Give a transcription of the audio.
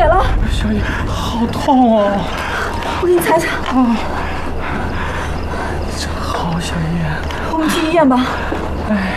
了。 小野，好痛哦！ 我给你踩踩。 啊，真好，小野。 我们去医院吧。 哎。